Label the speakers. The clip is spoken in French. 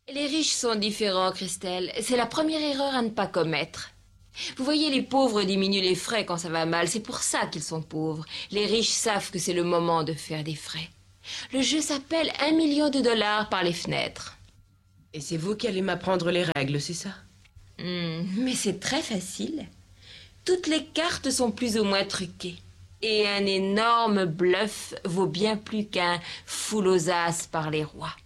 Speaker 1: Les riches sont différents, Christelle. C'est la première erreur à ne pas commettre. Vous voyez, les pauvres diminuent les frais quand ça va mal. C'est pour ça qu'ils sont pauvres. Les riches savent que c'est le moment de faire des frais. Le jeu s'appelle 1 million de dollars par les fenêtres.
Speaker 2: Et c'est vous qui allez m'apprendre les règles, c'est ça?
Speaker 1: Mais c'est très facile. Toutes les cartes sont plus ou moins truquées. Et un énorme bluff vaut bien plus qu'un full aux as par les rois.